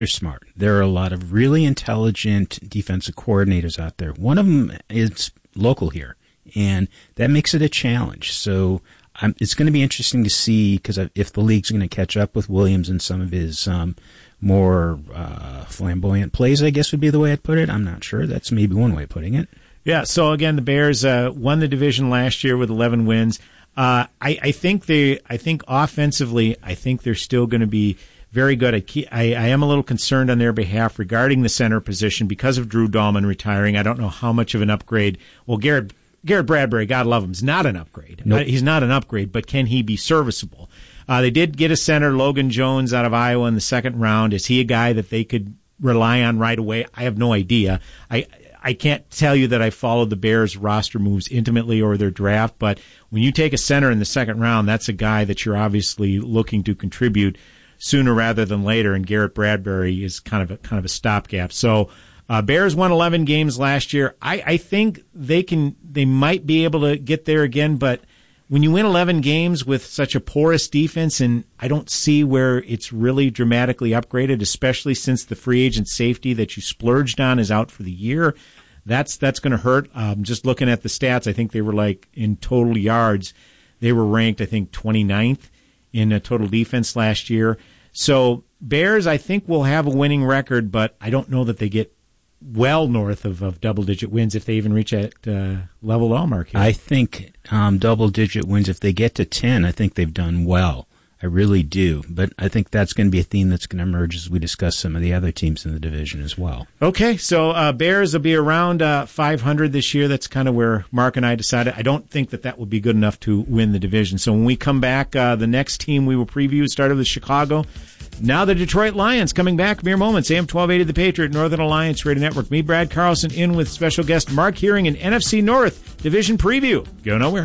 They're smart. There are a lot of really intelligent defensive coordinators out there. One of them is local here, and that makes it a challenge. So it's going to be interesting to see, because if the league's going to catch up with Williams and some of his more flamboyant plays, I guess would be the way I'd put it. I'm not sure. That's maybe one way of putting it. Yeah, so again, the Bears won the division last year with 11 wins. I think offensively, I think they're still going to be very good. I am a little concerned on their behalf regarding the center position because of Drew Dahlman retiring. I don't know how much of an upgrade. Well, Garrett Bradbury, God love him, is not an upgrade. Nope. He's not an upgrade, but can he be serviceable? They did get a center, Logan Jones, out of Iowa in the second round. Is he a guy that they could rely on right away? I have no idea. I can't tell you that I followed the Bears roster moves intimately or their draft, but when you take a center in the second round, that's a guy that you're obviously looking to contribute sooner rather than later, and Garrett Bradbury is kind of a stopgap. So Bears won 11 games last year. I think they might be able to get there again, but when you win 11 games with such a porous defense, and I don't see where it's really dramatically upgraded, especially since the free agent safety that you splurged on is out for the year, that's going to hurt. Just looking at the stats, I think they were in total yards, they were ranked, I think, 29th in total defense last year. So Bears, I think, will have a winning record, but I don't know that they get well north of double-digit wins if they even reach that level at all, Mark. I think double-digit wins, if they get to 10, I think they've done well. I really do. But I think that's going to be a theme that's going to emerge as we discuss some of the other teams in the division as well. Okay, so Bears will be around 500 this year. That's kind of where Mark and I decided. I don't think that will be good enough to win the division. So when we come back, the next team we will preview started with Chicago. Now the Detroit Lions coming back mere moments. AM 1280 The Patriot, Northern Alliance Radio Network. Me, Brad Carlson, in with special guest Mark Hearing in NFC North Division Preview. Go nowhere.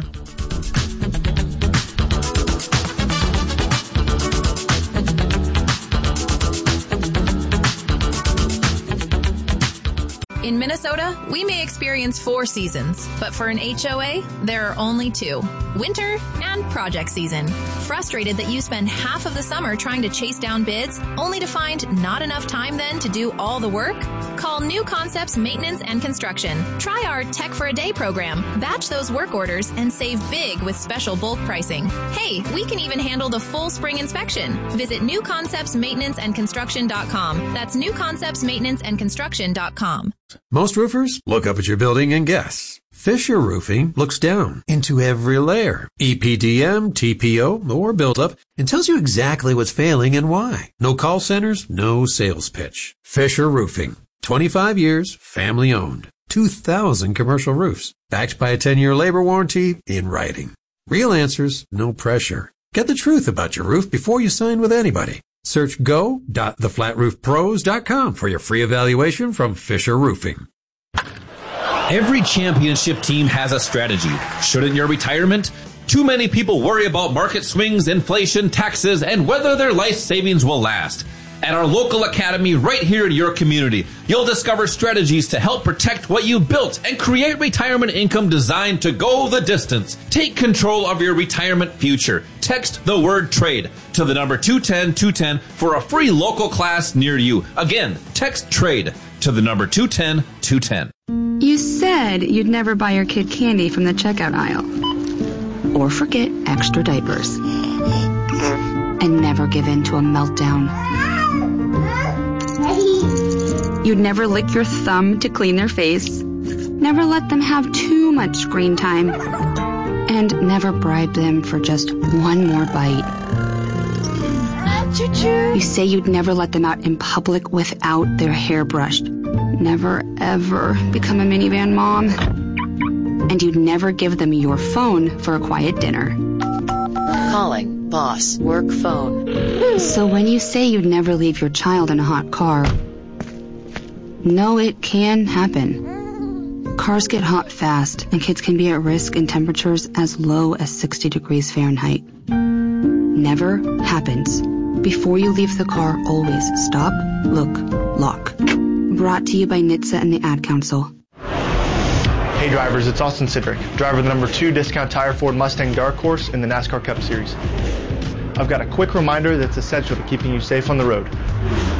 In Minnesota, we may experience 4 seasons, but for an HOA, there are only 2. Winter and project season. Frustrated that you spend half of the summer trying to chase down bids, only to find not enough time then to do all the work? Call New Concepts Maintenance and Construction. Try our Tech for a Day program. Batch those work orders and save big with special bulk pricing. Hey, we can even handle the full spring inspection. Visit newconceptsmaintenanceandconstruction.com. That's newconceptsmaintenanceandconstruction.com. Most roofers look up at your building and guess. Fisher Roofing looks down into every layer, EPDM, TPO, or buildup, and tells you exactly what's failing and why. No call centers, no sales pitch. Fisher Roofing. 25 years, family owned. 2,000 commercial roofs. Backed by a 10-year labor warranty in writing. Real answers, no pressure. Get the truth about your roof before you sign with anybody. Search go.theflatroofpros.com for your free evaluation from Fisher Roofing. Every championship team has a strategy. Shouldn't your retirement? Too many people worry about market swings, inflation, taxes, and whether their life savings will last. At our local academy right here in your community, you'll discover strategies to help protect what you built and create retirement income designed to go the distance. Take control of your retirement future. Text the word TRADE to the number 210-210 for a free local class near you. Again, text TRADE to the number 210-210. You said you'd never buy your kid candy from the checkout aisle. Or forget extra diapers. And never give in to a meltdown. You'd never lick your thumb to clean their face. Never let them have too much screen time. And never bribe them for just one more bite. You say you'd never let them out in public without their hair brushed. Never, ever become a minivan mom. And you'd never give them your phone for a quiet dinner. Calling boss work phone. So when you say you'd never leave your child in a hot car, no, it can happen. Cars get hot fast, and kids can be at risk in temperatures as low as 60 degrees Fahrenheit. Never happens. Before you leave the car, always stop, look, lock. Brought to you by NHTSA and the Ad Council. Hey drivers, it's Austin Sidrick, driver of the number 2 Discount Tire Ford Mustang Dark Horse in the NASCAR Cup Series. I've got a quick reminder that's essential to keeping you safe on the road.